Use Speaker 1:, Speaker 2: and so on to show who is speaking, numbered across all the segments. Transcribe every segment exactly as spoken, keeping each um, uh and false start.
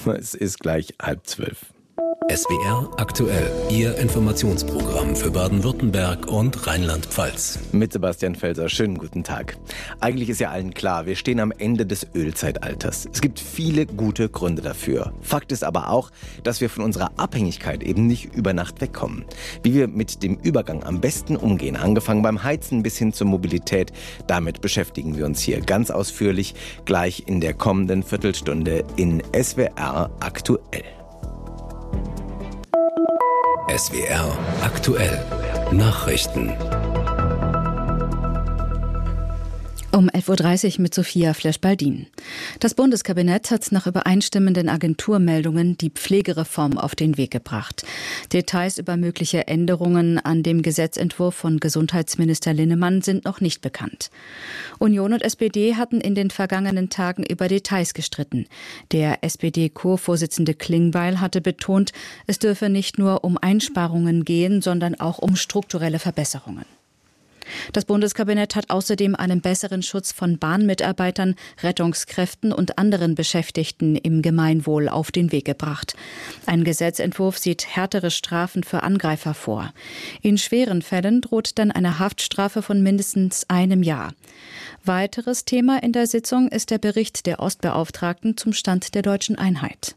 Speaker 1: Es ist gleich halb zwölf.
Speaker 2: S W R aktuell, Ihr Informationsprogramm für Baden-Württemberg und Rheinland-Pfalz.
Speaker 1: Mit Sebastian Felser, schönen guten Tag. Eigentlich ist ja allen klar, wir stehen am Ende des Ölzeitalters. Es gibt viele gute Gründe dafür. Fakt ist aber auch, dass wir von unserer Abhängigkeit eben nicht über Nacht wegkommen. Wie wir mit dem Übergang am besten umgehen, angefangen beim Heizen bis hin zur Mobilität, damit beschäftigen wir uns hier ganz ausführlich gleich in der kommenden Viertelstunde in S W R aktuell.
Speaker 2: S W R aktuell Nachrichten.
Speaker 3: Um elf Uhr dreißig mit Sophia Flesch-Baldin. Das Bundeskabinett hat nach übereinstimmenden Agenturmeldungen die Pflegereform auf den Weg gebracht. Details über mögliche Änderungen an dem Gesetzentwurf von Gesundheitsminister Linnemann sind noch nicht bekannt. Union und S P D hatten in den vergangenen Tagen über Details gestritten. Der S P D-Co-Vorsitzende Klingbeil hatte betont, es dürfe nicht nur um Einsparungen gehen, sondern auch um strukturelle Verbesserungen. Das Bundeskabinett hat außerdem einen besseren Schutz von Bahnmitarbeitern, Rettungskräften und anderen Beschäftigten im Gemeinwohl auf den Weg gebracht. Ein Gesetzentwurf sieht härtere Strafen für Angreifer vor. In schweren Fällen droht dann eine Haftstrafe von mindestens einem Jahr. Weiteres Thema in der Sitzung ist der Bericht der Ostbeauftragten zum Stand der deutschen Einheit.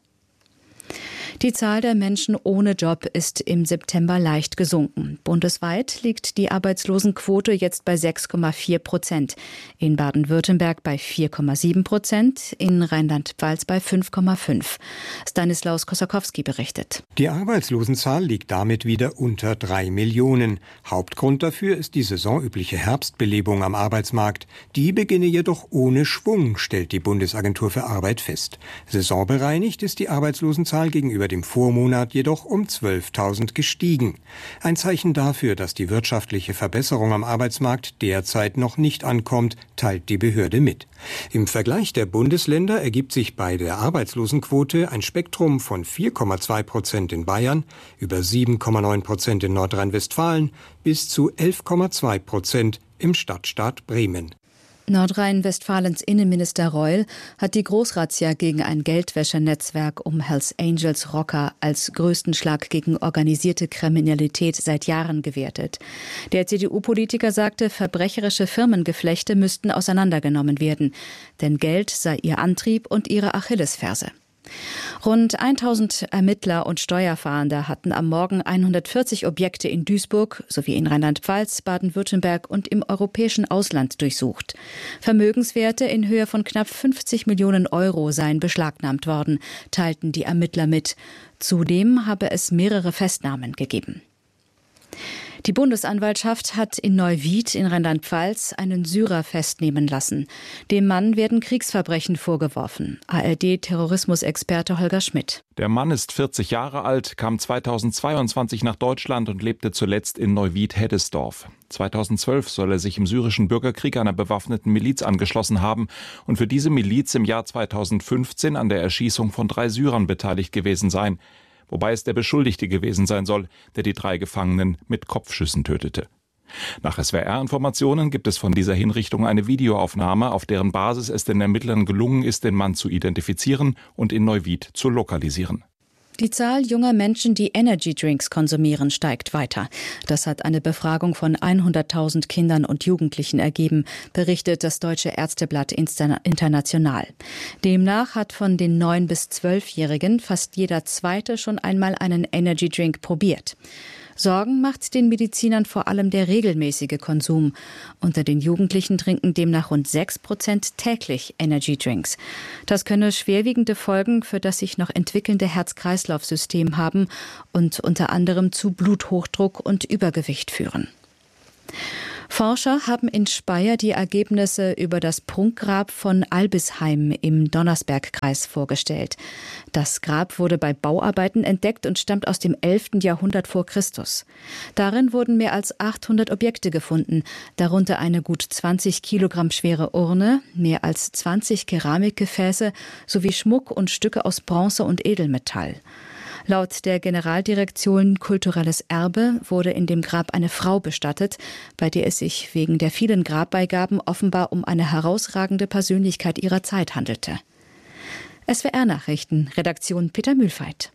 Speaker 3: Die Zahl der Menschen ohne Job ist im September leicht gesunken. Bundesweit liegt die Arbeitslosenquote jetzt bei sechs Komma vier Prozent. In Baden-Württemberg bei vier Komma sieben Prozent, in Rheinland-Pfalz bei fünf Komma fünf. Stanislaus Kosakowski berichtet.
Speaker 4: Die Arbeitslosenzahl liegt damit wieder unter drei Millionen. Hauptgrund dafür ist die saisonübliche Herbstbelebung am Arbeitsmarkt. Die beginne jedoch ohne Schwung, stellt die Bundesagentur für Arbeit fest. Saisonbereinigt ist die Arbeitslosenzahl gegenüber dem Vormonat jedoch um zwölftausend gestiegen. Ein Zeichen dafür, dass die wirtschaftliche Verbesserung am Arbeitsmarkt derzeit noch nicht ankommt, teilt die Behörde mit. Im Vergleich der Bundesländer ergibt sich bei der Arbeitslosenquote ein Spektrum von vier Komma zwei Prozent in Bayern, über sieben Komma neun Prozent in Nordrhein-Westfalen bis zu elf Komma zwei Prozent im Stadtstaat Bremen.
Speaker 3: Nordrhein-Westfalens Innenminister Reul hat die Großrazzia gegen ein Geldwäschenetzwerk um Hells Angels Rocker als größten Schlag gegen organisierte Kriminalität seit Jahren gewertet. Der C D U-Politiker sagte, verbrecherische Firmengeflechte müssten auseinandergenommen werden, denn Geld sei ihr Antrieb und ihre Achillesferse. Rund tausend Ermittler und Steuerfahnder hatten am Morgen hundertvierzig Objekte in Duisburg sowie in Rheinland-Pfalz, Baden-Württemberg und im europäischen Ausland durchsucht. Vermögenswerte in Höhe von knapp fünfzig Millionen Euro seien beschlagnahmt worden, teilten die Ermittler mit. Zudem habe es mehrere Festnahmen gegeben. Die Bundesanwaltschaft hat in Neuwied in Rheinland-Pfalz einen Syrer festnehmen lassen. Dem Mann werden Kriegsverbrechen vorgeworfen. A R D-Terrorismusexperte Holger Schmidt.
Speaker 5: Der Mann ist vierzig Jahre alt, kam zweitausendzweiundzwanzig nach Deutschland und lebte zuletzt in Neuwied-Heddesdorf. zweitausendzwölf soll er sich im syrischen Bürgerkrieg einer bewaffneten Miliz angeschlossen haben und für diese Miliz im Jahr zweitausendfünfzehn an der Erschießung von drei Syrern beteiligt gewesen sein. Wobei es der Beschuldigte gewesen sein soll, der die drei Gefangenen mit Kopfschüssen tötete. Nach S W R-Informationen gibt es von dieser Hinrichtung eine Videoaufnahme, auf deren Basis es den Ermittlern gelungen ist, den Mann zu identifizieren und in Neuwied zu lokalisieren.
Speaker 3: Die Zahl junger Menschen, die Energy-Drinks konsumieren, steigt weiter. Das hat eine Befragung von hunderttausend Kindern und Jugendlichen ergeben, berichtet das Deutsche Ärzteblatt International. Demnach hat von den neun- bis zwölfjährigen fast jeder Zweite schon einmal einen Energy-Drink probiert. Sorgen macht den Medizinern vor allem der regelmäßige Konsum. Unter den Jugendlichen trinken demnach rund sechs Prozent täglich Energy-Drinks. Das könne schwerwiegende Folgen für das sich noch entwickelnde Herz-Kreislauf-System haben und unter anderem zu Bluthochdruck und Übergewicht führen. Forscher haben in Speyer die Ergebnisse über das Prunkgrab von Albisheim im Donnersbergkreis vorgestellt. Das Grab wurde bei Bauarbeiten entdeckt und stammt aus dem elften Jahrhundert vor Christus. Darin wurden mehr als achthundert Objekte gefunden, darunter eine gut zwanzig Kilogramm schwere Urne, mehr als zwanzig Keramikgefäße sowie Schmuck und Stücke aus Bronze und Edelmetall. Laut der Generaldirektion Kulturelles Erbe wurde in dem Grab eine Frau bestattet, bei der es sich wegen der vielen Grabbeigaben offenbar um eine herausragende Persönlichkeit ihrer Zeit handelte. S W R-Nachrichten, Redaktion Peter Mühlfeit.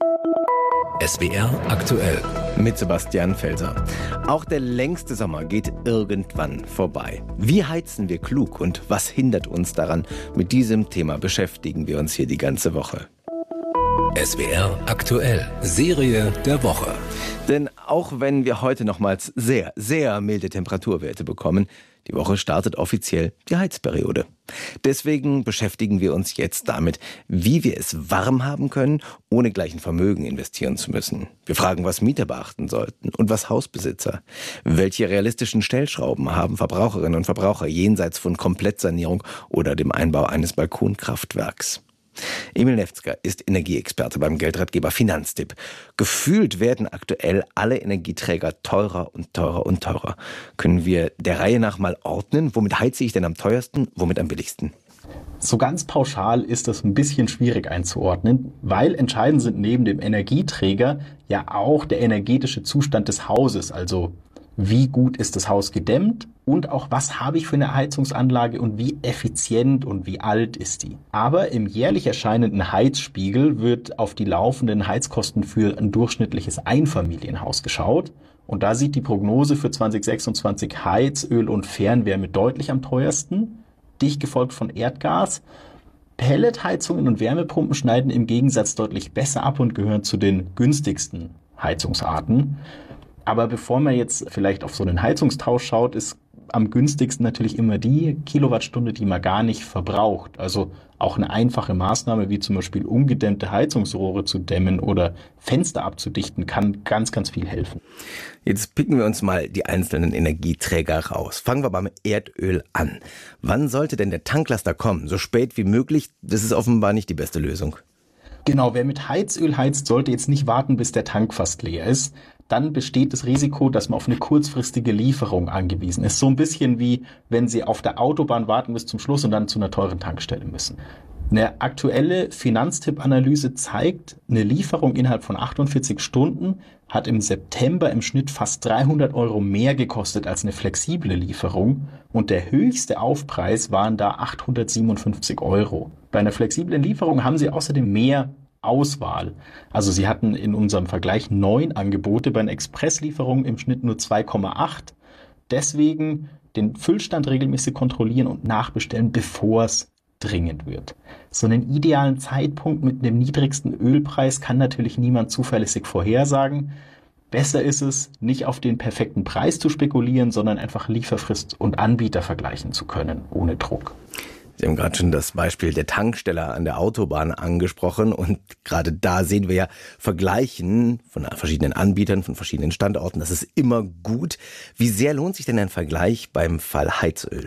Speaker 2: S W R aktuell.
Speaker 1: Mit Sebastian Felser. Auch der längste Sommer geht irgendwann vorbei. Wie heizen wir klug und was hindert uns daran? Mit diesem Thema beschäftigen wir uns hier die ganze Woche.
Speaker 2: S W R aktuell. Serie der Woche.
Speaker 1: Denn auch wenn wir heute nochmals sehr, sehr milde Temperaturwerte bekommen, die Woche startet offiziell die Heizperiode. Deswegen beschäftigen wir uns jetzt damit, wie wir es warm haben können, ohne gleich ein Vermögen investieren zu müssen. Wir fragen, was Mieter beachten sollten und was Hausbesitzer. Welche realistischen Stellschrauben haben Verbraucherinnen und Verbraucher jenseits von Komplettsanierung oder dem Einbau eines Balkonkraftwerks? Emil Nefzger ist Energieexperte beim Geldratgeber Finanztipp. Gefühlt werden aktuell alle Energieträger teurer und teurer und teurer. Können wir der Reihe nach mal ordnen? Womit heize ich denn am teuersten, womit am billigsten?
Speaker 6: So ganz pauschal ist das ein bisschen schwierig einzuordnen, weil entscheidend sind neben dem Energieträger ja auch der energetische Zustand des Hauses, also wie gut ist das Haus gedämmt und auch was habe ich für eine Heizungsanlage und wie effizient und wie alt ist die. Aber im jährlich erscheinenden Heizspiegel wird auf die laufenden Heizkosten für ein durchschnittliches Einfamilienhaus geschaut. Und da sieht die Prognose für zwanzig sechsundzwanzig Heiz-, Öl- und Fernwärme deutlich am teuersten, dicht gefolgt von Erdgas. Pelletheizungen und Wärmepumpen schneiden im Gegensatz deutlich besser ab und gehören zu den günstigsten Heizungsarten. Aber bevor man jetzt vielleicht auf so einen Heizungstausch schaut, ist am günstigsten natürlich immer die Kilowattstunde, die man gar nicht verbraucht. Also auch eine einfache Maßnahme, wie zum Beispiel ungedämmte Heizungsrohre zu dämmen oder Fenster abzudichten, kann ganz, ganz viel helfen.
Speaker 1: Jetzt picken wir uns mal die einzelnen Energieträger raus. Fangen wir beim Erdöl an. Wann sollte denn der Tanklaster kommen? So spät wie möglich? Das ist offenbar nicht die beste Lösung.
Speaker 6: Genau, wer mit Heizöl heizt, sollte jetzt nicht warten, bis der Tank fast leer ist. Dann besteht das Risiko, dass man auf eine kurzfristige Lieferung angewiesen ist. So ein bisschen wie, wenn Sie auf der Autobahn warten bis zum Schluss und dann zu einer teuren Tankstelle müssen. Eine aktuelle Finanztipp-Analyse zeigt, eine Lieferung innerhalb von achtundvierzig Stunden hat im September im Schnitt fast dreihundert Euro mehr gekostet als eine flexible Lieferung und der höchste Aufpreis waren da achthundertsiebenundfünfzig Euro. Bei einer flexiblen Lieferung haben Sie außerdem mehr Auswahl. Also Sie hatten in unserem Vergleich neun Angebote, bei einer Expresslieferung im Schnitt nur zwei Komma acht. Deswegen den Füllstand regelmäßig kontrollieren und nachbestellen, bevor es dringend wird. So einen idealen Zeitpunkt mit dem niedrigsten Ölpreis kann natürlich niemand zuverlässig vorhersagen. Besser ist es, nicht auf den perfekten Preis zu spekulieren, sondern einfach Lieferfrist und Anbieter vergleichen zu können, ohne Druck.
Speaker 1: Sie haben gerade schon das Beispiel der Tankstelle an der Autobahn angesprochen und gerade da sehen wir ja Vergleichen von verschiedenen Anbietern, von verschiedenen Standorten. Das ist immer gut. Wie sehr lohnt sich denn ein Vergleich beim Fall Heizöl?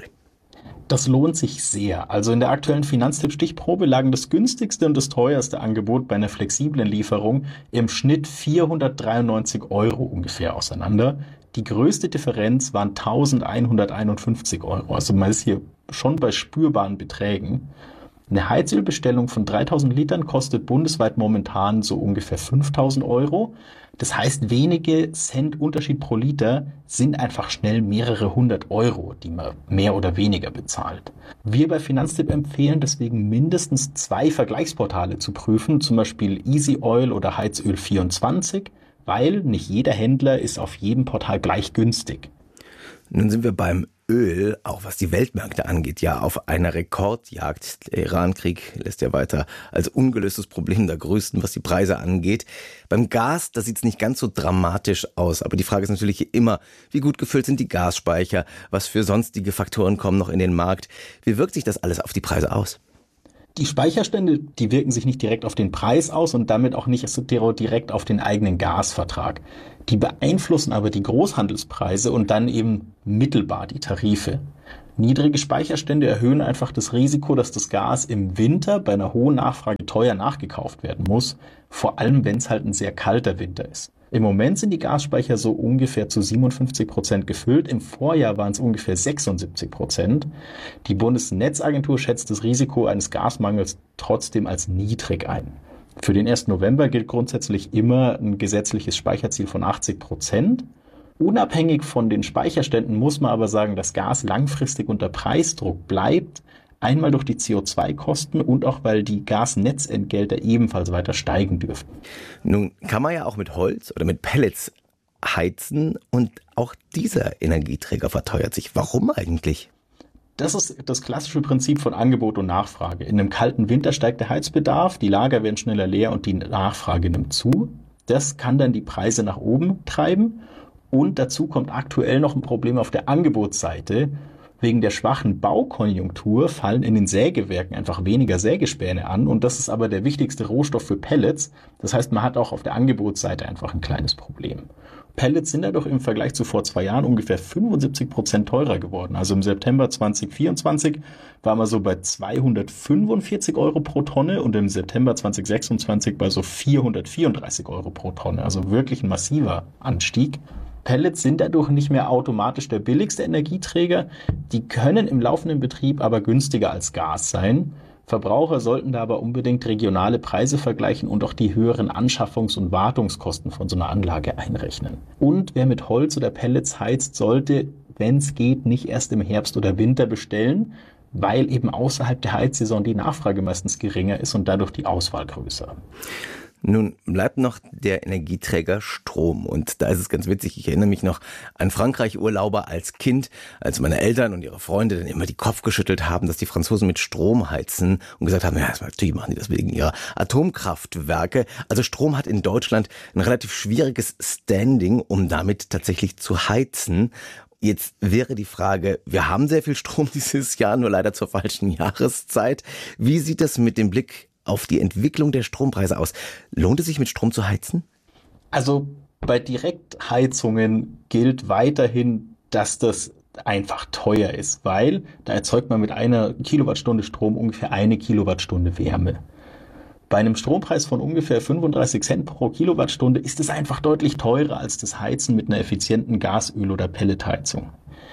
Speaker 6: Das lohnt sich sehr. Also in der aktuellen Finanztipp-Stichprobe lagen das günstigste und das teuerste Angebot bei einer flexiblen Lieferung im Schnitt vierhundertdreiundneunzig Euro ungefähr auseinander. Die größte Differenz waren eintausendeinhunderteinundfünfzig Euro. Also man ist hier schon bei spürbaren Beträgen. Eine Heizölbestellung von dreitausend Litern kostet bundesweit momentan so ungefähr fünftausend Euro. Das heißt, wenige Cent Unterschied pro Liter sind einfach schnell mehrere hundert Euro, die man mehr oder weniger bezahlt. Wir bei Finanztipp empfehlen deswegen mindestens zwei Vergleichsportale zu prüfen, zum Beispiel Easy Oil oder Heizöl vierundzwanzig, weil nicht jeder Händler ist auf jedem Portal gleich günstig.
Speaker 1: Nun sind wir beim Öl, auch was die Weltmärkte angeht, ja auf einer Rekordjagd. Der Iran-Krieg lässt ja weiter als ungelöstes Problem der größten, was die Preise angeht. Beim Gas, da sieht es nicht ganz so dramatisch aus. Aber die Frage ist natürlich immer, wie gut gefüllt sind die Gasspeicher? Was für sonstige Faktoren kommen noch in den Markt? Wie wirkt sich das alles auf die Preise aus?
Speaker 6: Die Speicherstände, die wirken sich nicht direkt auf den Preis aus und damit auch nicht direkt auf den eigenen Gasvertrag. Die beeinflussen aber die Großhandelspreise und dann eben mittelbar die Tarife. Niedrige Speicherstände erhöhen einfach das Risiko, dass das Gas im Winter bei einer hohen Nachfrage teuer nachgekauft werden muss, vor allem wenn es halt ein sehr kalter Winter ist. Im Moment sind die Gasspeicher so ungefähr zu siebenundfünfzig Prozent gefüllt. Im Vorjahr waren es ungefähr sechsundsiebzig Prozent. Die Bundesnetzagentur schätzt das Risiko eines Gasmangels trotzdem als niedrig ein. Für den ersten November gilt grundsätzlich immer ein gesetzliches Speicherziel von achtzig Prozent. Unabhängig von den Speicherständen muss man aber sagen, dass Gas langfristig unter Preisdruck bleibt. Einmal durch die C O zwei Kosten und auch, weil die Gasnetzentgelte ebenfalls weiter steigen dürften.
Speaker 1: Nun kann man ja auch mit Holz oder mit Pellets heizen und auch dieser Energieträger verteuert sich. Warum eigentlich?
Speaker 6: Das ist das klassische Prinzip von Angebot und Nachfrage. In einem kalten Winter steigt der Heizbedarf, die Lager werden schneller leer und die Nachfrage nimmt zu. Das kann dann die Preise nach oben treiben. Und dazu kommt aktuell noch ein Problem auf der Angebotsseite. Wegen der schwachen Baukonjunktur fallen in den Sägewerken einfach weniger Sägespäne an. Und das ist aber der wichtigste Rohstoff für Pellets. Das heißt, man hat auch auf der Angebotsseite einfach ein kleines Problem. Pellets sind dadurch im Vergleich zu vor zwei Jahren ungefähr fünfundsiebzig Prozent teurer geworden. Also im September zwanzig vierundzwanzig waren wir so bei zweihundertfünfundvierzig Euro pro Tonne und im September zwanzig sechsundzwanzig bei so vierhundertvierunddreißig Euro pro Tonne. Also wirklich ein massiver Anstieg. Pellets sind dadurch nicht mehr automatisch der billigste Energieträger. Die können im laufenden Betrieb aber günstiger als Gas sein. Verbraucher sollten da aber unbedingt regionale Preise vergleichen und auch die höheren Anschaffungs- und Wartungskosten von so einer Anlage einrechnen. Und wer mit Holz oder Pellets heizt, sollte, wenn es geht, nicht erst im Herbst oder Winter bestellen, weil eben außerhalb der Heizsaison die Nachfrage meistens geringer ist und dadurch die Auswahl größer.
Speaker 1: Nun bleibt noch der Energieträger Strom. Und da ist es ganz witzig, ich erinnere mich noch an Frankreich-Urlauber als Kind, als meine Eltern und ihre Freunde dann immer die Kopf geschüttelt haben, dass die Franzosen mit Strom heizen und gesagt haben, ja, natürlich machen die das wegen ihrer Atomkraftwerke. Also Strom hat in Deutschland ein relativ schwieriges Standing, um damit tatsächlich zu heizen. Jetzt wäre die Frage, wir haben sehr viel Strom dieses Jahr, nur leider zur falschen Jahreszeit. Wie sieht das mit dem Blick auf die Entwicklung der Strompreise aus? Lohnt es sich, mit Strom zu heizen?
Speaker 6: Also bei Direktheizungen gilt weiterhin, dass das einfach teuer ist, weil da erzeugt man mit einer Kilowattstunde Strom ungefähr eine Kilowattstunde Wärme. Bei einem Strompreis von ungefähr fünfunddreißig Cent pro Kilowattstunde ist es einfach deutlich teurer als das Heizen mit einer effizienten Gasöl- oder Pelletheizung.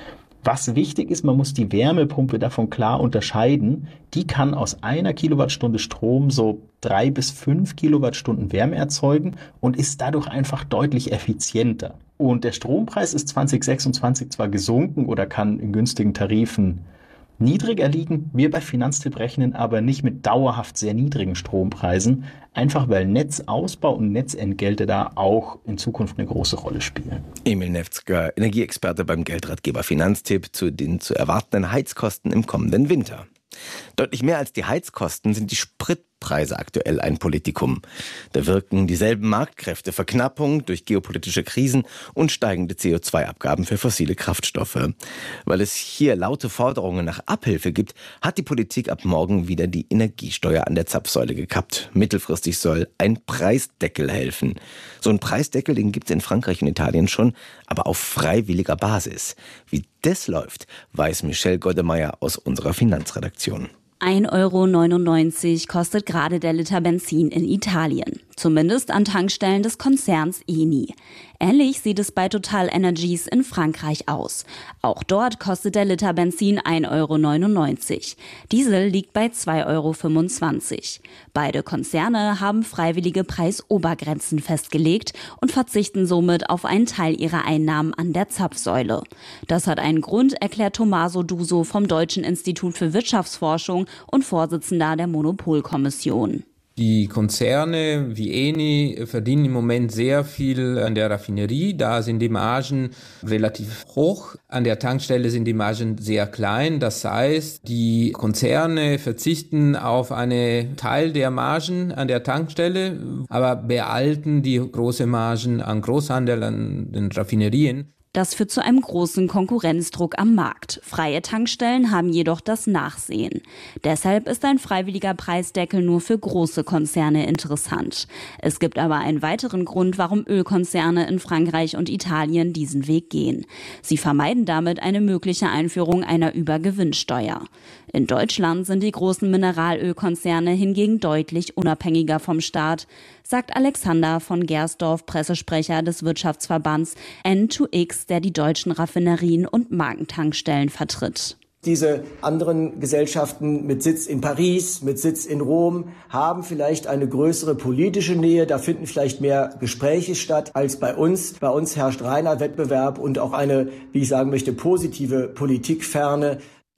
Speaker 6: Was wichtig ist, man muss die Wärmepumpe davon klar unterscheiden. Die kann aus einer Kilowattstunde Strom so drei bis fünf Kilowattstunden Wärme erzeugen und ist dadurch einfach deutlich effizienter. Und der Strompreis ist zwanzig sechsundzwanzig zwar gesunken oder kann in günstigen Tarifen niedriger liegen. Wir bei Finanztipp rechnen aber nicht mit dauerhaft sehr niedrigen Strompreisen, einfach weil Netzausbau und Netzentgelte da auch in Zukunft eine große Rolle spielen.
Speaker 1: Emil Nefzger, Energieexperte beim Geldratgeber Finanztipp zu den zu erwartenden Heizkosten im kommenden Winter. Deutlich mehr als die Heizkosten sind die Spritpreise aktuell ein Politikum. Da wirken dieselben Marktkräfte, Verknappung durch geopolitische Krisen und steigende C O zwei Abgaben für fossile Kraftstoffe. Weil es hier laute Forderungen nach Abhilfe gibt, hat die Politik ab morgen wieder die Energiesteuer an der Zapfsäule gekappt. Mittelfristig soll ein Preisdeckel helfen. So ein Preisdeckel, den gibt es in Frankreich und Italien schon, aber auf freiwilliger Basis. Wie das läuft, weiß Michelle Goddemeyer aus unserer Finanzredaktion.
Speaker 7: ein Euro neunundneunzig kostet gerade der Liter Benzin in Italien. Zumindest an Tankstellen des Konzerns Eni. Ähnlich sieht es bei Total Energies in Frankreich aus. Auch dort kostet der Liter Benzin ein Euro neunundneunzig. Diesel liegt bei zwei Euro fünfundzwanzig. Beide Konzerne haben freiwillige Preisobergrenzen festgelegt und verzichten somit auf einen Teil ihrer Einnahmen an der Zapfsäule. Das hat einen Grund, erklärt Tommaso Duso vom Deutschen Institut für Wirtschaftsforschung und Vorsitzender der Monopolkommission.
Speaker 8: Die Konzerne wie Eni verdienen im Moment sehr viel an der Raffinerie. Da sind die Margen relativ hoch. An der Tankstelle sind die Margen sehr klein. Das heißt, die Konzerne verzichten auf einen Teil der Margen an der Tankstelle, aber behalten die großen Margen an Großhandel, an den Raffinerien.
Speaker 7: Das führt zu einem großen Konkurrenzdruck am Markt. Freie Tankstellen haben jedoch das Nachsehen. Deshalb ist ein freiwilliger Preisdeckel nur für große Konzerne interessant. Es gibt aber einen weiteren Grund, warum Ölkonzerne in Frankreich und Italien diesen Weg gehen. Sie vermeiden damit eine mögliche Einführung einer Übergewinnsteuer. In Deutschland sind die großen Mineralölkonzerne hingegen deutlich unabhängiger vom Staat, sagt Alexander von Gersdorf, Pressesprecher des Wirtschaftsverbands N zwei X, der die deutschen Raffinerien und Markentankstellen vertritt.
Speaker 9: Diese anderen Gesellschaften mit Sitz in Paris, mit Sitz in Rom, haben vielleicht eine größere politische Nähe. Da finden vielleicht mehr Gespräche statt als bei uns. Bei uns herrscht reiner Wettbewerb und auch eine, wie ich sagen möchte, positive Politikferne.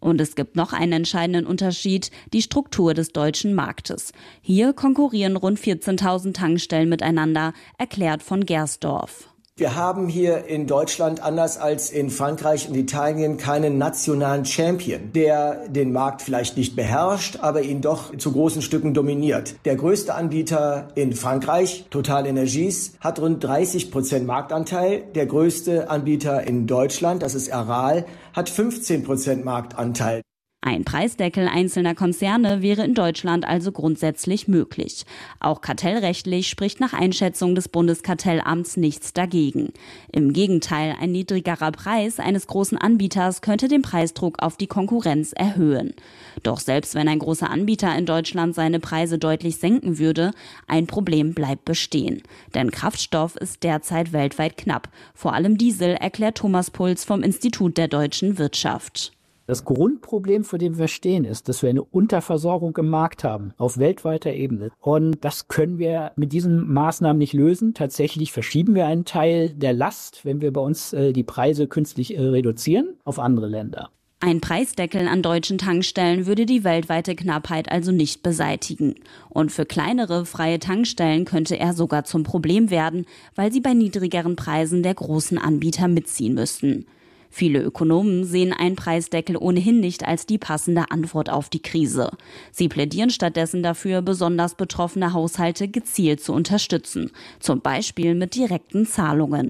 Speaker 7: Und es gibt noch einen entscheidenden Unterschied, die Struktur des deutschen Marktes. Hier konkurrieren rund vierzehntausend Tankstellen miteinander, erklärt von Gersdorf.
Speaker 9: Wir haben hier in Deutschland, anders als in Frankreich und Italien, keinen nationalen Champion, der den Markt vielleicht nicht beherrscht, aber ihn doch zu großen Stücken dominiert. Der größte Anbieter in Frankreich, TotalEnergies, hat rund dreißig Prozent Marktanteil. Der größte Anbieter in Deutschland, das ist Aral, hat fünfzehn Prozent Marktanteil.
Speaker 7: Ein Preisdeckel einzelner Konzerne wäre in Deutschland also grundsätzlich möglich. Auch kartellrechtlich spricht nach Einschätzung des Bundeskartellamts nichts dagegen. Im Gegenteil, ein niedrigerer Preis eines großen Anbieters könnte den Preisdruck auf die Konkurrenz erhöhen. Doch selbst wenn ein großer Anbieter in Deutschland seine Preise deutlich senken würde, ein Problem bleibt bestehen. Denn Kraftstoff ist derzeit weltweit knapp. Vor allem Diesel, erklärt Thomas Puls vom Institut der deutschen Wirtschaft.
Speaker 10: Das Grundproblem, vor dem wir stehen, ist, dass wir eine Unterversorgung im Markt haben, auf weltweiter Ebene. Und das können wir mit diesen Maßnahmen nicht lösen. Tatsächlich verschieben wir einen Teil der Last, wenn wir bei uns äh, die Preise künstlich äh, reduzieren, auf andere Länder.
Speaker 7: Ein Preisdeckel an deutschen Tankstellen würde die weltweite Knappheit also nicht beseitigen. Und für kleinere freie Tankstellen könnte er sogar zum Problem werden, weil sie bei niedrigeren Preisen der großen Anbieter mitziehen müssten. Viele Ökonomen sehen einen Preisdeckel ohnehin nicht als die passende Antwort auf die Krise. Sie plädieren stattdessen dafür, besonders betroffene Haushalte gezielt zu unterstützen, zum Beispiel mit direkten Zahlungen.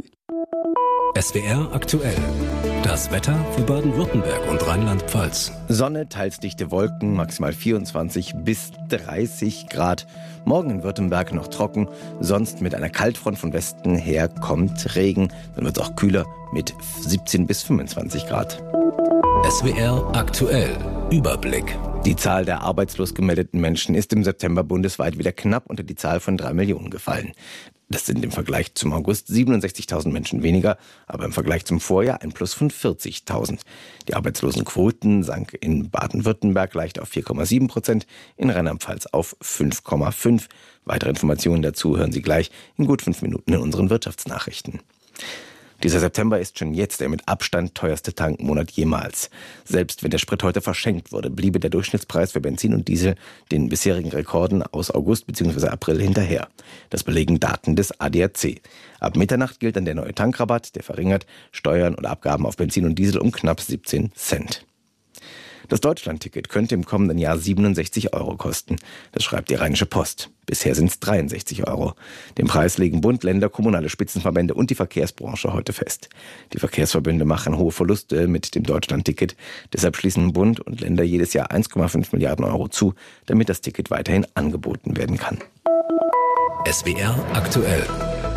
Speaker 2: S W R aktuell. Das Wetter für Baden-Württemberg und Rheinland-Pfalz.
Speaker 1: Sonne, teils dichte Wolken, maximal vierundzwanzig bis dreißig Grad. Morgen in Württemberg noch trocken, sonst mit einer Kaltfront von Westen her kommt Regen. Dann wird es auch kühler mit siebzehn bis fünfundzwanzig Grad.
Speaker 2: S W R aktuell. Überblick.
Speaker 1: Die Zahl der arbeitslos gemeldeten Menschen ist im September bundesweit wieder knapp unter die Zahl von drei Millionen gefallen. Das sind im Vergleich zum August siebenundsechzigtausend Menschen weniger, aber im Vergleich zum Vorjahr ein Plus von vierzigtausend. Die Arbeitslosenquoten sank in Baden-Württemberg leicht auf vier Komma sieben Prozent, in Rheinland-Pfalz auf fünf Komma fünf. Weitere Informationen dazu hören Sie gleich in gut fünf Minuten in unseren Wirtschaftsnachrichten. Dieser September ist schon jetzt der mit Abstand teuerste Tankmonat jemals. Selbst wenn der Sprit heute verschenkt wurde, bliebe der Durchschnittspreis für Benzin und Diesel den bisherigen Rekorden aus August bzw. April hinterher. Das belegen Daten des A D A C. Ab Mitternacht gilt dann der neue Tankrabatt, der verringert Steuern und Abgaben auf Benzin und Diesel um knapp siebzehn Cent. Das Deutschlandticket könnte im kommenden Jahr siebenundsechzig Euro kosten. Das schreibt die Rheinische Post. Bisher sind es dreiundsechzig Euro. Den Preis legen Bund, Länder, kommunale Spitzenverbände und die Verkehrsbranche heute fest. Die Verkehrsverbünde machen hohe Verluste mit dem Deutschlandticket. Deshalb schließen Bund und Länder jedes Jahr eins Komma fünf Milliarden Euro zu, damit das Ticket weiterhin angeboten werden kann.
Speaker 2: S W R aktuell.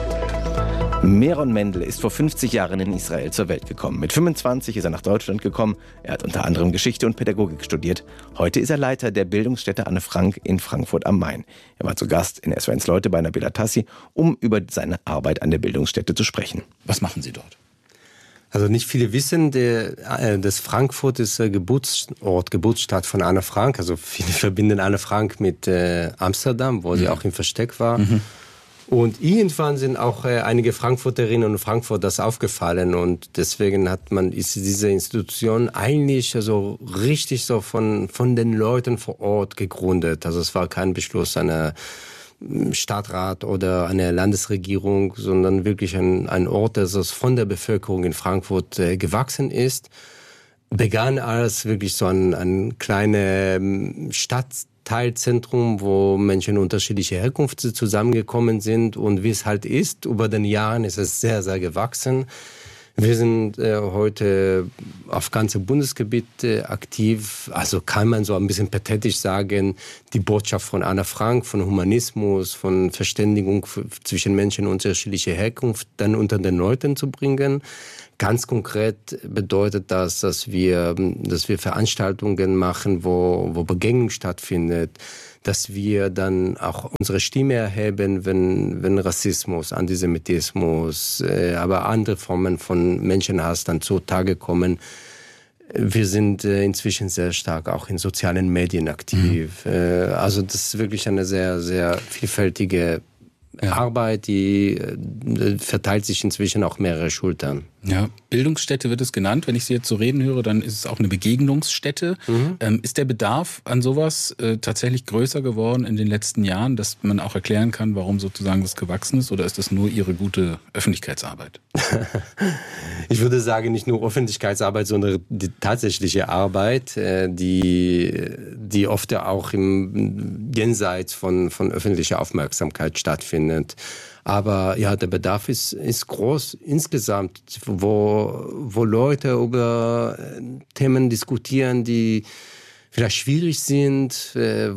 Speaker 1: Meron Mendel ist vor fünfzig Jahren in Israel zur Welt gekommen. Mit fünfundzwanzig ist er nach Deutschland gekommen. Er hat unter anderem Geschichte und Pädagogik studiert. Heute ist er Leiter der Bildungsstätte Anne Frank in Frankfurt am Main. Er war zu Gast in S W R eins Leute bei Nabila Tassi, um über seine Arbeit an der Bildungsstätte zu sprechen.
Speaker 11: Was machen Sie dort?
Speaker 12: Also nicht viele wissen, der, äh, dass Frankfurt ist äh, Geburtsort, Geburtsstadt von Anne Frank. Also viele verbinden Anne Frank mit äh, Amsterdam, wo mhm. sie auch im Versteck war. Mhm. Und irgendwann sind auch äh, einige Frankfurterinnen und Frankfurt das aufgefallen und deswegen hat man ist diese Institution eigentlich also richtig so von von den Leuten vor Ort gegründet. Also es war kein Beschluss einer Stadtrat oder eine Landesregierung, sondern wirklich ein, ein Ort, das von der Bevölkerung in Frankfurt äh, gewachsen ist. Begann als wirklich so ein, ein kleine Stadt. Teilzentrum, wo Menschen unterschiedlicher Herkunft zusammengekommen sind und wie es halt ist, über den Jahren ist es sehr, sehr gewachsen. Wir sind äh, heute auf ganzem Bundesgebiet äh, aktiv, also kann man so ein bisschen pathetisch sagen, die Botschaft von Anne Frank, von Humanismus, von Verständigung f- zwischen Menschen unterschiedlicher Herkunft dann unter den Leuten zu bringen. Ganz konkret bedeutet das, dass wir, dass wir Veranstaltungen machen, wo, wo Begegnung stattfindet, dass wir dann auch unsere Stimme erheben, wenn, wenn Rassismus, Antisemitismus, äh, aber andere Formen von Menschenhass dann zutage kommen. Wir sind äh, inzwischen sehr stark auch in sozialen Medien aktiv. Mhm. Äh, also das ist wirklich eine sehr, sehr vielfältige Ja. Arbeit, die äh, verteilt sich inzwischen auch mehrere Schultern.
Speaker 11: Ja, Bildungsstätte wird es genannt. Wenn ich Sie jetzt so reden höre, dann ist es auch eine Begegnungsstätte. Mhm. Ähm, ist der Bedarf an sowas äh, tatsächlich größer geworden in den letzten Jahren, dass man auch erklären kann, warum sozusagen das gewachsen ist? Oder ist das nur Ihre gute Öffentlichkeitsarbeit?
Speaker 12: Ich würde sagen, nicht nur Öffentlichkeitsarbeit, sondern die tatsächliche Arbeit, äh, die, die oft auch im Jenseits von, von öffentlicher Aufmerksamkeit stattfindet. Aber ja, der Bedarf ist, ist groß insgesamt, wo, wo Leute über Themen diskutieren, die vielleicht schwierig sind,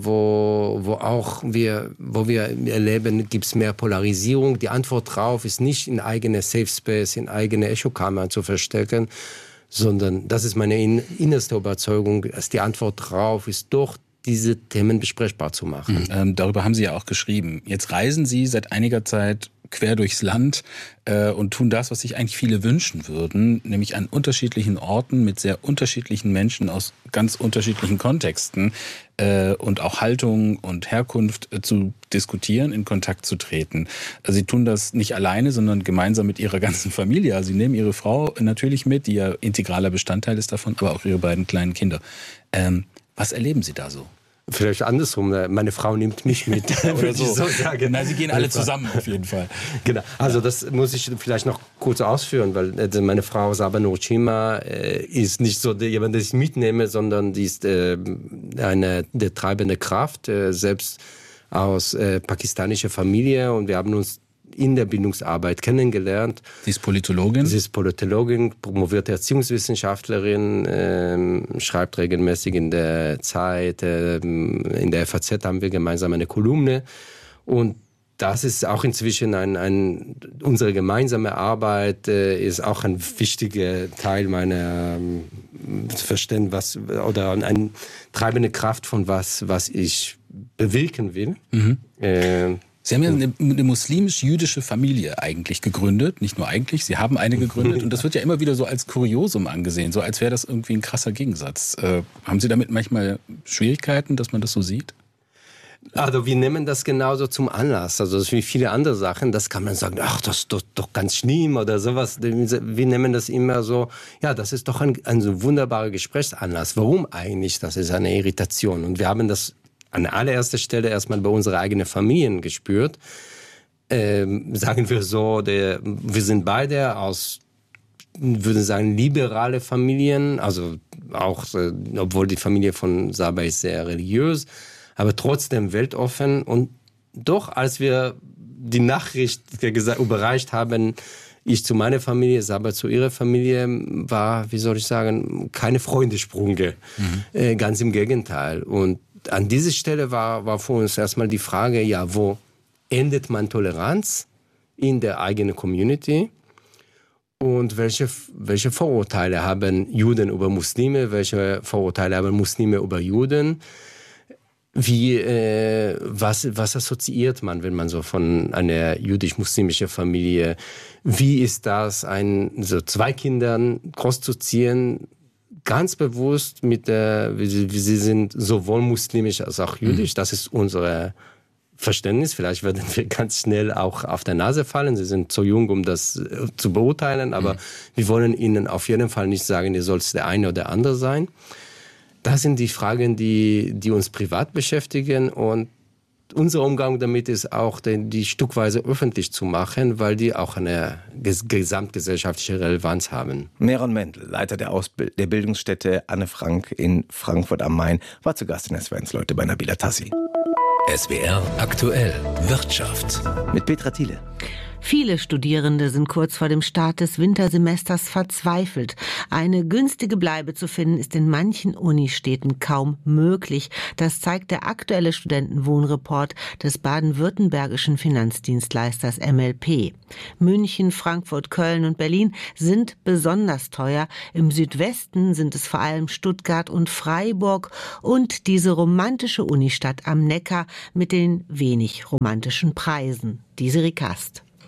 Speaker 12: wo, wo auch wir, wo wir erleben, gibt es mehr Polarisierung. Die Antwort drauf ist nicht in eigene Safe Space, in eigene Echokammern zu verstecken, sondern das ist meine innerste Überzeugung, dass die Antwort drauf ist doch, diese Themen besprechbar zu machen.
Speaker 11: Ähm, darüber haben Sie ja auch geschrieben. Jetzt reisen Sie seit einiger Zeit quer durchs Land äh, und tun das, was sich eigentlich viele wünschen würden, nämlich an unterschiedlichen Orten mit sehr unterschiedlichen Menschen aus ganz unterschiedlichen Kontexten äh, und auch Haltung und Herkunft äh, zu diskutieren, in Kontakt zu treten. Also Sie tun das nicht alleine, sondern gemeinsam mit Ihrer ganzen Familie. Also Sie nehmen Ihre Frau natürlich mit, die ja integraler Bestandteil ist davon, aber auch Ihre beiden kleinen Kinder. Ähm, Was erleben Sie da so?
Speaker 12: Vielleicht andersrum, meine Frau nimmt mich mit.
Speaker 11: Oder so. so sagen. Na, Sie gehen alle zusammen auf jeden Fall.
Speaker 12: Genau. Also das muss ich vielleicht noch kurz ausführen, weil meine Frau Saba Nurchima äh, ist nicht so jemand, der ich mitnehme, sondern die ist äh, eine der treibende Kraft, äh, selbst aus äh, pakistanischer Familie, und wir haben uns in der Bildungsarbeit kennengelernt.
Speaker 11: Sie ist Politologin?
Speaker 12: Sie ist Politologin, promovierte Erziehungswissenschaftlerin, ähm, schreibt regelmäßig in der Zeit, ähm, in der F A Z haben wir gemeinsam eine Kolumne. Und das ist auch inzwischen ein, ein unsere gemeinsame Arbeit äh, ist auch ein wichtiger Teil meiner ähm, zu verstehen, was oder eine treibende Kraft von was, was ich bewirken will.
Speaker 11: Mhm. Äh, Sie haben ja eine, eine muslimisch-jüdische Familie eigentlich gegründet. Nicht nur eigentlich, Sie haben eine gegründet. Und das wird ja immer wieder so als Kuriosum angesehen, so als wäre das irgendwie ein krasser Gegensatz. Äh, haben Sie damit manchmal Schwierigkeiten, dass man das so sieht?
Speaker 12: Also wir nehmen das genauso zum Anlass. Also das ist wie viele andere Sachen, das kann man sagen, ach, das ist doch, doch ganz schlimm oder sowas. Wir nehmen das immer so, ja, das ist doch ein, ein so wunderbarer Gesprächsanlass. Warum eigentlich? Das ist eine Irritation. Und wir haben das an allererster Stelle erstmal bei unseren eigenen Familien gespürt. Ähm, sagen wir so, der, wir sind beide aus, würde sagen, liberale Familien, also auch, äh, obwohl die Familie von Saba ist sehr religiös, aber trotzdem weltoffen. Und doch, als wir die Nachricht überreicht haben, ich zu meiner Familie, Saba zu ihrer Familie, war, wie soll ich sagen, keine Freundesprünge. Mhm. Äh, ganz im Gegenteil. Und an dieser Stelle war, war für uns erstmal die Frage, ja, wo endet man Toleranz in der eigenen Community? Und welche, welche Vorurteile haben Juden über Muslime? Welche Vorurteile haben Muslime über Juden? Wie, äh, was, was assoziiert man, wenn man so von einer jüdisch-muslimischen Familie, wie ist das, ein, so zwei Kindern großzuziehen, ganz bewusst mit der, wie sie, wie sie sind sowohl muslimisch als auch jüdisch. Das ist unser Verständnis. Vielleicht werden wir ganz schnell auch auf der Nase fallen. Sie sind zu jung, um das zu beurteilen. Aber mhm. wir wollen ihnen auf jeden Fall nicht sagen, ihr sollt der eine oder andere sein. Das sind die Fragen, die, die uns privat beschäftigen. Und unser Umgang damit ist auch, die stückweise öffentlich zu machen, weil die auch eine ges- gesamtgesellschaftliche Relevanz haben.
Speaker 1: Meron Mendel, Leiter der, Ausbild- der Bildungsstätte Anne Frank in Frankfurt am Main, war zu Gast in S W R eins Leute bei Nabila Tassi.
Speaker 2: S W R aktuell Wirtschaft
Speaker 1: mit Petra Thiele.
Speaker 13: Viele Studierende sind kurz vor dem Start des Wintersemesters verzweifelt. Eine günstige Bleibe zu finden, ist in manchen Unistädten kaum möglich. Das zeigt der aktuelle Studentenwohnreport des baden-württembergischen Finanzdienstleisters M L P. München, Frankfurt, Köln und Berlin sind besonders teuer. Im Südwesten sind es vor allem Stuttgart und Freiburg und diese romantische Unistadt am Neckar mit den wenig romantischen Preisen. Desiree Kast.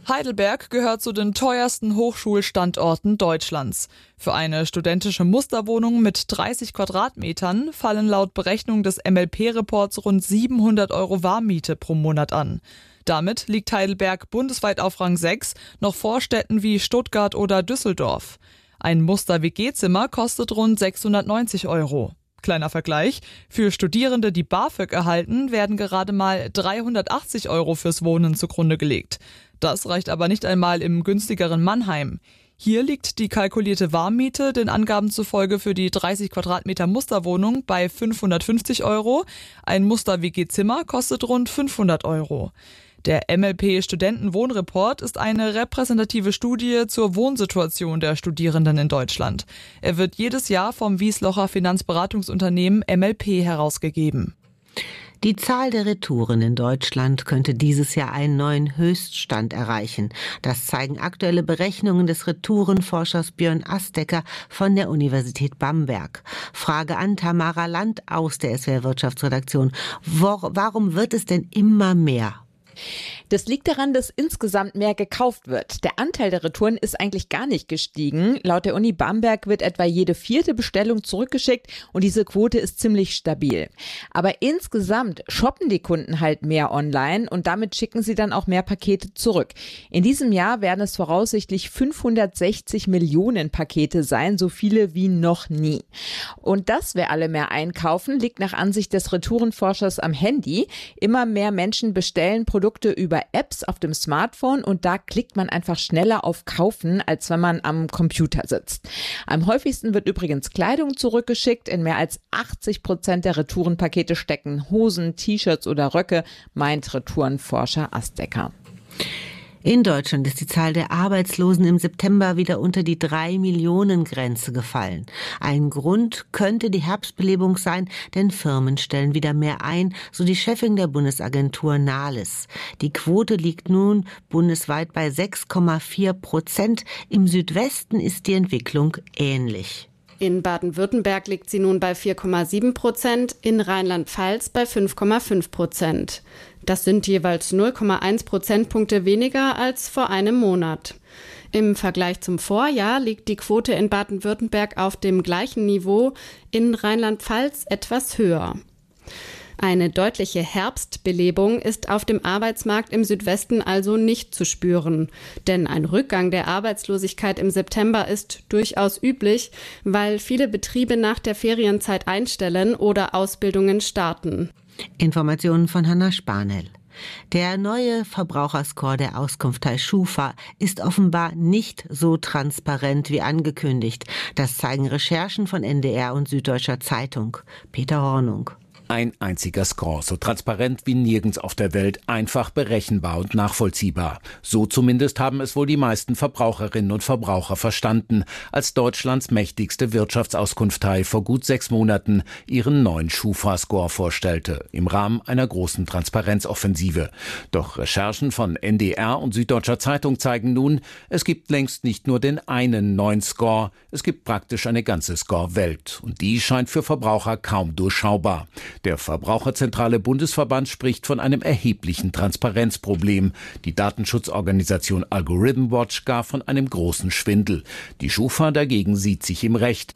Speaker 14: Heidelberg gehört zu den teuersten Hochschulstandorten Deutschlands. Für eine studentische Musterwohnung mit dreißig Quadratmetern fallen laut Berechnung des M L P-Reports rund siebenhundert Euro Warmmiete pro Monat an. Damit liegt Heidelberg bundesweit auf Rang sechs, noch vor Städten wie Stuttgart oder Düsseldorf. Ein Muster-W G-Zimmer kostet rund sechshundertneunzig Euro. Kleiner Vergleich, für Studierende, die BAföG erhalten, werden gerade mal dreihundertachtzig Euro fürs Wohnen zugrunde gelegt. Das reicht aber nicht einmal im günstigeren Mannheim. Hier liegt die kalkulierte Warmmiete den Angaben zufolge für die dreißig Quadratmeter Musterwohnung bei fünfhundertfünfzig Euro. Ein Muster-W G-Zimmer kostet rund fünfhundert Euro. Der M L P-Studentenwohnreport ist eine repräsentative Studie zur Wohnsituation der Studierenden in Deutschland. Er wird jedes Jahr vom Wieslocher Finanzberatungsunternehmen M L P herausgegeben.
Speaker 13: Die Zahl der Retouren in Deutschland könnte dieses Jahr einen neuen Höchststand erreichen. Das zeigen aktuelle Berechnungen des Retourenforschers Björn Astecker von der Universität Bamberg. Frage an Tamara Land aus der S W R Wirtschaftsredaktion. Warum wird es denn immer mehr?
Speaker 15: Das liegt daran, dass insgesamt mehr gekauft wird. Der Anteil der Retouren ist eigentlich gar nicht gestiegen. Laut der Uni Bamberg wird etwa jede vierte Bestellung zurückgeschickt und diese Quote ist ziemlich stabil. Aber insgesamt shoppen die Kunden halt mehr online und damit schicken sie dann auch mehr Pakete zurück. In diesem Jahr werden es voraussichtlich fünfhundertsechzig Millionen Pakete sein, so viele wie noch nie. Und dass wir alle mehr einkaufen, liegt nach Ansicht des Retourenforschers am Handy. Immer mehr Menschen bestellen Produkte über Apps auf dem Smartphone und da klickt man einfach schneller auf Kaufen, als wenn man am Computer sitzt. Am häufigsten wird übrigens Kleidung zurückgeschickt. In mehr als achtzig Prozent der Retourenpakete stecken Hosen, T-Shirts oder Röcke, meint Retourenforscher Astecker.
Speaker 13: In Deutschland ist die Zahl der Arbeitslosen im September wieder unter die drei Millionen Grenze gefallen. Ein Grund könnte die Herbstbelebung sein, denn Firmen stellen wieder mehr ein, so die Chefin der Bundesagentur Nahles. Die Quote liegt nun bundesweit bei sechs Komma vier Prozent. Im Südwesten ist die Entwicklung ähnlich.
Speaker 16: In Baden-Württemberg liegt sie nun bei vier Komma sieben Prozent, in Rheinland-Pfalz bei fünf Komma fünf Prozent. Das sind jeweils null Komma eins Prozentpunkte weniger als vor einem Monat. Im Vergleich zum Vorjahr liegt die Quote in Baden-Württemberg auf dem gleichen Niveau, in Rheinland-Pfalz etwas höher. Eine deutliche Herbstbelebung ist auf dem Arbeitsmarkt im Südwesten also nicht zu spüren. Denn ein Rückgang der Arbeitslosigkeit im September ist durchaus üblich, weil viele Betriebe nach der Ferienzeit einstellen oder Ausbildungen starten.
Speaker 13: Informationen von Hanna Spanel. Der neue Verbraucherscore der Auskunftei Schufa ist offenbar nicht so transparent wie angekündigt. Das zeigen Recherchen von N D R und Süddeutscher Zeitung. Peter Hornung.
Speaker 17: Ein einziger Score, so transparent wie nirgends auf der Welt, einfach berechenbar und nachvollziehbar. So zumindest haben es wohl die meisten Verbraucherinnen und Verbraucher verstanden, als Deutschlands mächtigste Wirtschaftsauskunftei vor gut sechs Monaten ihren neuen Schufa-Score vorstellte, im Rahmen einer großen Transparenzoffensive. Doch Recherchen von N D R und Süddeutscher Zeitung zeigen nun, es gibt längst nicht nur den einen neuen Score, es gibt praktisch eine ganze Score-Welt. Und die scheint für Verbraucher kaum durchschaubar. Der Verbraucherzentrale Bundesverband spricht von einem erheblichen Transparenzproblem. Die Datenschutzorganisation Algorithm Watch gar von einem großen Schwindel. Die Schufa dagegen sieht sich im Recht.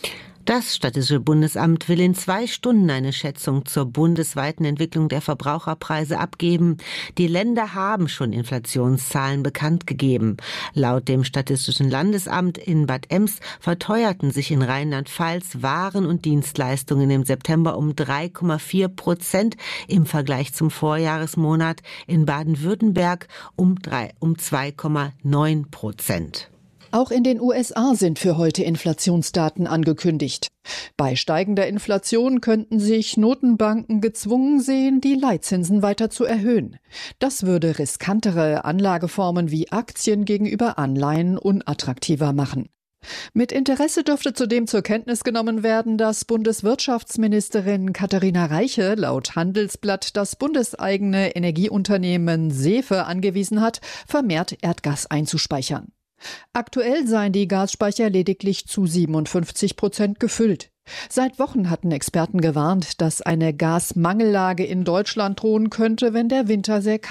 Speaker 13: Das Statistische Bundesamt will in zwei Stunden eine Schätzung zur bundesweiten Entwicklung der Verbraucherpreise abgeben. Die Länder haben schon Inflationszahlen bekannt gegeben. Laut dem Statistischen Landesamt in Bad Ems verteuerten sich in Rheinland-Pfalz Waren und Dienstleistungen im September um drei Komma vier Prozent im Vergleich zum Vorjahresmonat, in Baden-Württemberg um, um zwei Komma neun Prozent.
Speaker 18: Auch in den U S A sind für heute Inflationsdaten angekündigt. Bei steigender Inflation könnten sich Notenbanken gezwungen sehen, die Leitzinsen weiter zu erhöhen. Das würde riskantere Anlageformen wie Aktien gegenüber Anleihen unattraktiver machen. Mit Interesse dürfte zudem zur Kenntnis genommen werden, dass Bundeswirtschaftsministerin Katharina Reiche laut Handelsblatt das bundeseigene Energieunternehmen SEFE angewiesen hat, vermehrt Erdgas einzuspeichern. Aktuell seien die Gasspeicher lediglich zu siebenundfünfzig Prozent gefüllt. Seit Wochen hatten Experten gewarnt, dass eine Gasmangellage in Deutschland drohen könnte, wenn der Winter sehr